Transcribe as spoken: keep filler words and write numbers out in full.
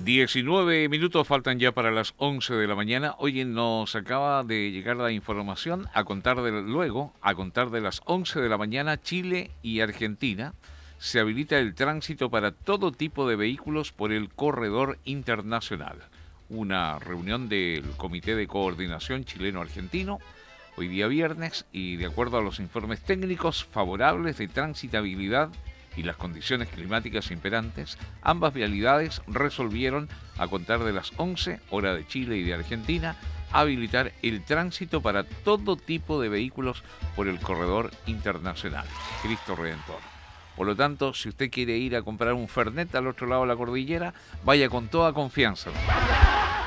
diecinueve minutos faltan ya para las once de la mañana. Hoy nos acaba de llegar la información a contar de luego, a contar de las once de la mañana, Chile y Argentina se habilita el tránsito para todo tipo de vehículos por el corredor internacional. Una reunión del Comité de Coordinación Chileno-Argentino hoy día viernes y de acuerdo a los informes técnicos favorables de transitabilidad y las condiciones climáticas imperantes, ambas vialidades resolvieron, a contar de las once, hora de Chile y de Argentina, habilitar el tránsito para todo tipo de vehículos por el corredor internacional. Cristo Redentor. Por lo tanto, si usted quiere ir a comprar un Fernet al otro lado de la cordillera, vaya con toda confianza.